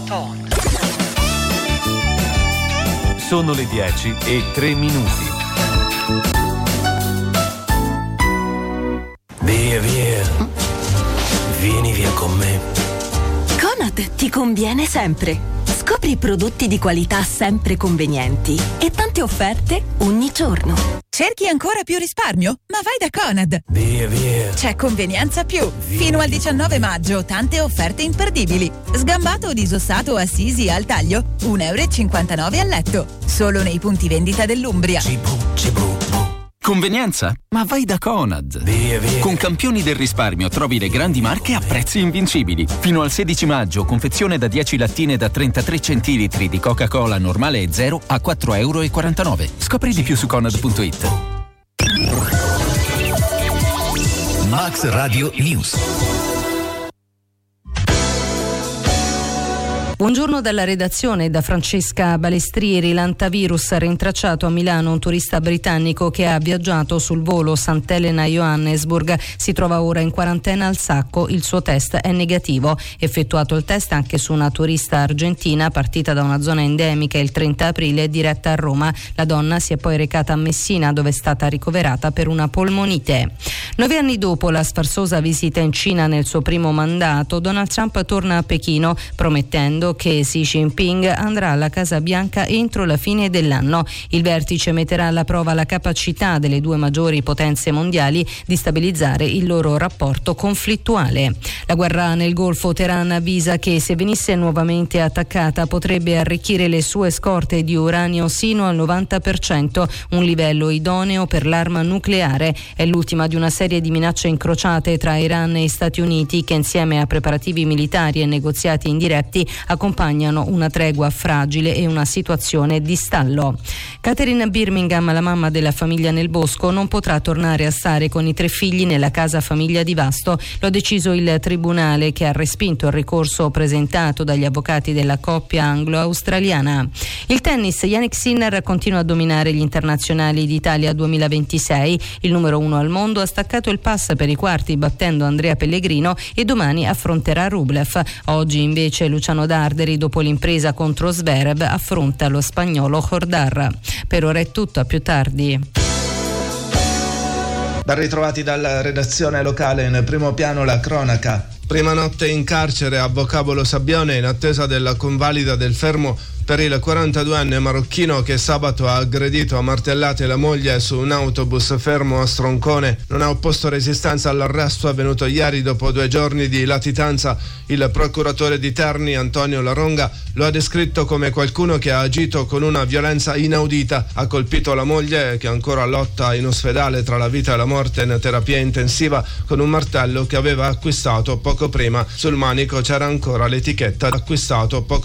Sono le 10:03. Via, vieni via con me. Conad ti conviene sempre. Scopri prodotti di qualità sempre convenienti e tante offerte ogni giorno. Cerchi ancora più risparmio? Ma vai da Conad. Via. C'è Convenienza Più. Fino al 19 maggio tante offerte imperdibili. Sgambato disossato Assisi al taglio, €1,59 al letto. Solo nei punti vendita dell'Umbria. Convenienza? Ma vai da Conad. Via. Con campioni del risparmio trovi le grandi marche a prezzi invincibili. Fino al 16 maggio, confezione da 10 lattine da 33 centilitri di Coca-Cola normale e zero a €4,49. Scopri di più su Conad.it. Max Radio News. Buongiorno dalla redazione, da Francesca Balestrieri. L'antivirus ha rintracciato a Milano un turista britannico che ha viaggiato sul volo Sant'Elena-Johannesburg. Si trova ora in quarantena al Sacco. Il suo test è negativo. Effettuato il test anche su una turista argentina partita da una zona endemica il 30 aprile diretta a Roma. La donna si è poi recata a Messina, dove è stata ricoverata per una polmonite. 9 anni dopo la sfarzosa visita in Cina nel suo primo mandato, Donald Trump torna a Pechino promettendo che Xi Jinping andrà alla Casa Bianca entro la fine dell'anno. Il vertice metterà alla prova la capacità delle due maggiori potenze mondiali di stabilizzare il loro rapporto conflittuale. La guerra nel Golfo. Teheran avvisa che se venisse nuovamente attaccata potrebbe arricchire le sue scorte di uranio sino al 90%, un livello idoneo per l'arma nucleare. È l'ultima di una serie di minacce incrociate tra Iran e Stati Uniti che, insieme a preparativi militari e negoziati indiretti, accompagnano una tregua fragile e una situazione di stallo. Catherine Birmingham, la mamma della famiglia nel bosco, non potrà tornare a stare con i 3 figli nella casa famiglia di Vasto. Lo ha deciso il tribunale, che ha respinto il ricorso presentato dagli avvocati della coppia anglo-australiana. Il tennis. Jannik Sinner continua a dominare gli internazionali d'Italia 2026. Il numero 1 al mondo ha staccato il pass per i quarti battendo Andrea Pellegrino e domani affronterà Rublev. Oggi invece Luciano Darderi, dopo l'impresa contro Zverev, affronta lo spagnolo Jordar. Per ora è tutto, a più tardi. Ben ritrovati dalla redazione locale. In primo piano la cronaca. Prima notte in carcere a Vocabolo Sabbione in attesa della convalida del fermo per il 42enne marocchino che sabato ha aggredito a martellate la moglie su un autobus fermo a Stroncone. Non ha opposto resistenza all'arresto avvenuto ieri dopo 2 giorni di latitanza. Il procuratore di Terni, Antonio Laronga, lo ha descritto come qualcuno che ha agito con una violenza inaudita. Ha colpito la moglie, che ancora lotta in ospedale tra la vita e la morte in terapia intensiva, con un martello che aveva acquistato poco prima. Sul manico c'era ancora l'etichetta acquistato poco